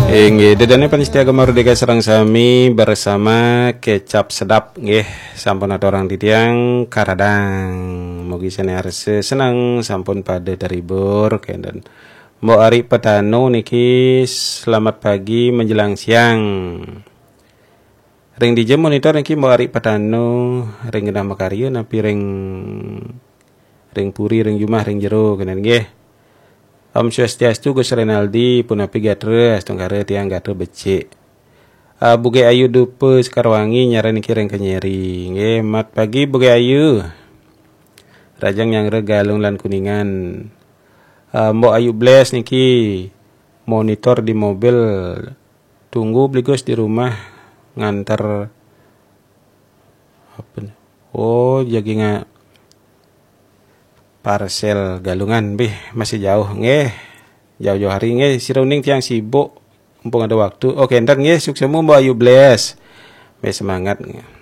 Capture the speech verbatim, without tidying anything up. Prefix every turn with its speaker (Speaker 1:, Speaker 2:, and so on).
Speaker 1: Nggih, dedane panitia Merdeka Serang sami bersama kecap sedap nggih, sampun ada orang titiang karadang. Mugi senarse senang sampun pada terhibur dan Mbok Ari Petano niki selamat pagi menjelang siang. Ring di jam monitor niki Mbok Ari Petano ring genah makarya napi ring ring puri ring jumah ring jero kenen nggih. Om Swastiastu Gus Renaldi punapi gatre astunggare tiang gatre becik. Uh, Buge Ayu dupe Sekarwangi nyarani kireng kenyeri. Nggih, mat pagi Buge Ayu. Rajang yang regalung lan kuningan. Uh, Mbok Ayu Bles niki monitor di mobil. Tunggu beli Gus di rumah ngantar apa? Oh, jadi nggak parcel galungan bih masih jauh nggih, jauh-jauh hari nggih si Runing tiang sibuk mumpung ada waktu. Oke ntar nggih suksesmu Mbak Ayu Bles, be semangat.